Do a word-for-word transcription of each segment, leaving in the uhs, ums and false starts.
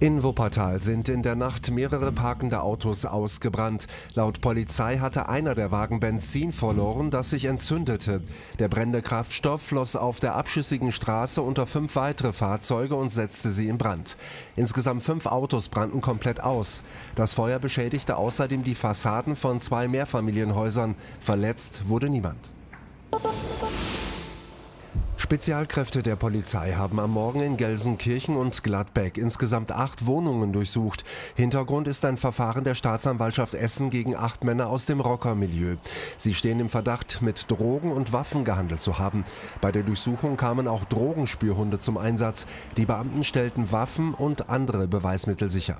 In Wuppertal sind in der Nacht mehrere parkende Autos ausgebrannt. Laut Polizei hatte einer der Wagen Benzin verloren, das sich entzündete. Der brennende Kraftstoff floss auf der abschüssigen Straße unter fünf weitere Fahrzeuge und setzte sie in Brand. Insgesamt fünf Autos brannten komplett aus. Das Feuer beschädigte außerdem die Fassaden von zwei Mehrfamilienhäusern. Verletzt wurde niemand. Spezialkräfte der Polizei haben am Morgen in Gelsenkirchen und Gladbeck insgesamt acht Wohnungen durchsucht. Hintergrund ist ein Verfahren der Staatsanwaltschaft Essen gegen acht Männer aus dem Rockermilieu. Sie stehen im Verdacht, mit Drogen und Waffen gehandelt zu haben. Bei der Durchsuchung kamen auch Drogenspürhunde zum Einsatz. Die Beamten stellten Waffen und andere Beweismittel sicher.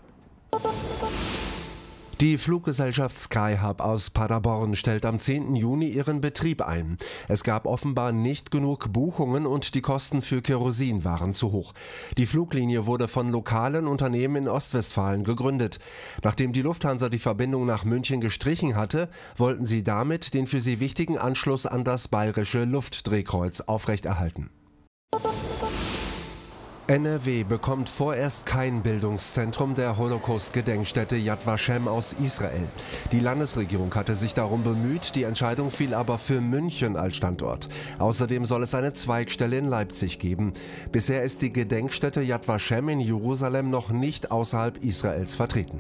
Die Fluggesellschaft Skyhub aus Paderborn stellt am zehnten Juni ihren Betrieb ein. Es gab offenbar nicht genug Buchungen und die Kosten für Kerosin waren zu hoch. Die Fluglinie wurde von lokalen Unternehmen in Ostwestfalen gegründet. Nachdem die Lufthansa die Verbindung nach München gestrichen hatte, wollten sie damit den für sie wichtigen Anschluss an das bayerische Luftdrehkreuz aufrechterhalten. N R W bekommt vorerst kein Bildungszentrum der Holocaust-Gedenkstätte Yad Vashem aus Israel. Die Landesregierung hatte sich darum bemüht, die Entscheidung fiel aber für München als Standort. Außerdem soll es eine Zweigstelle in Leipzig geben. Bisher ist die Gedenkstätte Yad Vashem in Jerusalem noch nicht außerhalb Israels vertreten.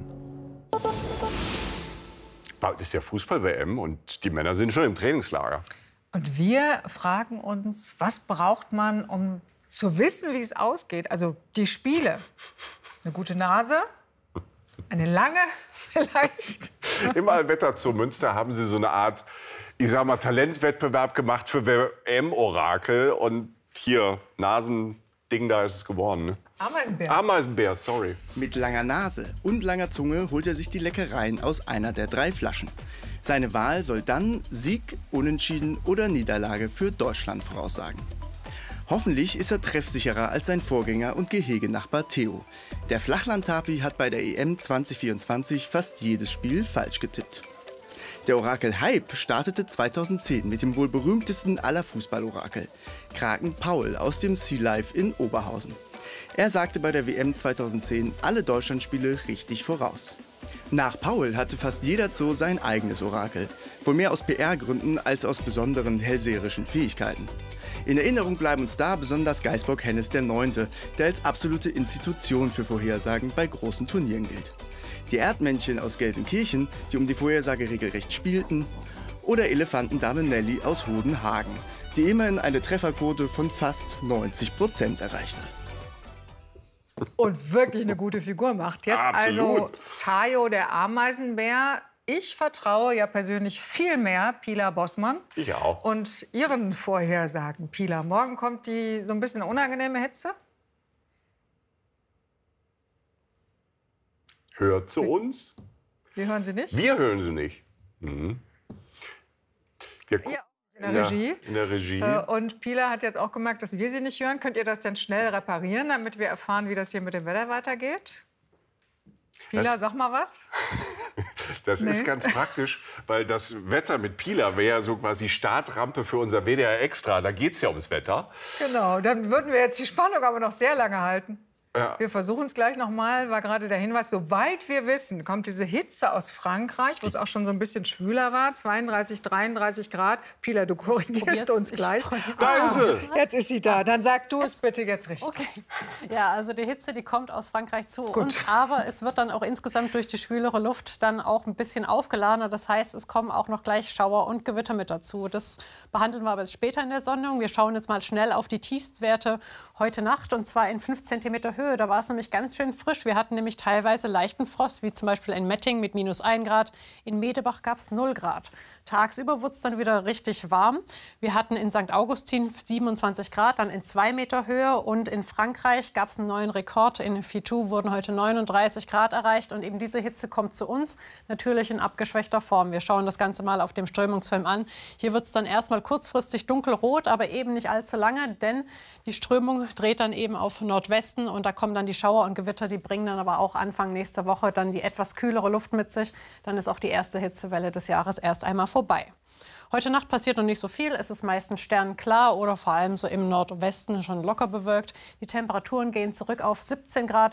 Bald ist ja Fußball-W M und die Männer sind schon im Trainingslager. Und wir fragen uns, was braucht man, um zu wissen, wie es ausgeht? Also die Spiele. Eine gute Nase, eine lange vielleicht. Im Allwetter zu Münster haben sie so eine Art, ich sag mal, Talentwettbewerb gemacht für W M-Orakel. Und hier, Nasending, da ist es geworden. Ne? Ameisenbär. Ameisenbär, sorry. Mit langer Nase und langer Zunge holt er sich die Leckereien aus einer der drei Flaschen. Seine Wahl soll dann Sieg, Unentschieden oder Niederlage für Deutschland voraussagen. Hoffentlich ist er treffsicherer als sein Vorgänger und Gehegenachbar Theo. Der Flachland-Tapi hat bei der E M zwanzig vierundzwanzig fast jedes Spiel falsch getippt. Der Orakel-Hype startete zweitausendzehn mit dem wohl berühmtesten aller Fußballorakel, Kraken Paul aus dem Sea Life in Oberhausen. Er sagte bei der W M zweitausendzehn alle Deutschlandspiele richtig voraus. Nach Paul hatte fast jeder Zoo sein eigenes Orakel, wohl mehr aus P R-Gründen als aus besonderen hellseherischen Fähigkeiten. In Erinnerung bleiben uns da besonders Geißbock Hennes der Neunte, der als absolute Institution für Vorhersagen bei großen Turnieren gilt. Die Erdmännchen aus Gelsenkirchen, die um die Vorhersage regelrecht spielten. Oder Elefantendame Nelly aus Hodenhagen, die immerhin eine Trefferquote von fast neunzig Prozent erreichte. Und wirklich eine gute Figur macht. Jetzt Absolut. also Tayo, der Ameisenbär. Ich vertraue ja persönlich viel mehr Pila Bossmann. Ich auch. Und Ihren Vorhersagen, Pila. Morgen kommt die so ein bisschen unangenehme Hitze. Hört zu uns. Wir hören Sie nicht? Wir hören sie nicht. Mhm. Wir Ja, in der Regie. In der Regie. Äh, Und Pila hat jetzt auch gemerkt, dass wir sie nicht hören. Könnt ihr das denn schnell reparieren, damit wir erfahren, wie das hier mit dem Wetter weitergeht? Pila, Das- sag mal was. Das Nee. ist ganz praktisch, weil das Wetter mit Pila wäre ja so quasi Startrampe für unser W D R Extra. Da geht es ja ums Wetter. Genau, dann würden wir jetzt die Spannung aber noch sehr lange halten. Ja. Wir versuchen es gleich noch mal, war gerade der Hinweis, soweit wir wissen, kommt diese Hitze aus Frankreich, wo es auch schon so ein bisschen schwüler war, zweiunddreißig, dreiunddreißig Grad. Pila, du korrigierst Probier's. uns Ich gleich. probiere- Da ist sie. Jetzt ist sie da, dann sag du es bitte jetzt richtig. Okay. Ja, also die Hitze, die kommt aus Frankreich zu Gut. uns, aber es wird dann auch insgesamt durch die schwülere Luft dann auch ein bisschen aufgeladener. Das heißt, es kommen auch noch gleich Schauer und Gewitter mit dazu. Das behandeln wir aber jetzt später in der Sendung. Wir schauen jetzt mal schnell auf die Tiefstwerte heute Nacht, und zwar in fünf Zentimeter Höhe. Da war es nämlich ganz schön frisch. Wir hatten nämlich teilweise leichten Frost, wie zum Beispiel in Metting mit minus ein Grad. In Medebach gab es null Grad. Tagsüber wurde es dann wieder richtig warm. Wir hatten in Sankt Augustin siebenundzwanzig Grad, dann in zwei Meter Höhe. Und in Frankreich gab es einen neuen Rekord. In Fitou wurden heute neununddreißig Grad erreicht. Und eben diese Hitze kommt zu uns, natürlich in abgeschwächter Form. Wir schauen das Ganze mal auf dem Strömungsfilm an. Hier wird es dann erstmal kurzfristig dunkelrot, aber eben nicht allzu lange, denn die Strömung dreht dann eben auf Nordwesten und da kommen dann die Schauer und Gewitter, die bringen dann aber auch Anfang nächster Woche dann die etwas kühlere Luft mit sich. Dann ist auch die erste Hitzewelle des Jahres erst einmal vorbei. Heute Nacht passiert noch nicht so viel. Es ist meistens sternklar oder vor allem so im Nordwesten schon locker bewölkt. Die Temperaturen gehen zurück auf siebzehn Grad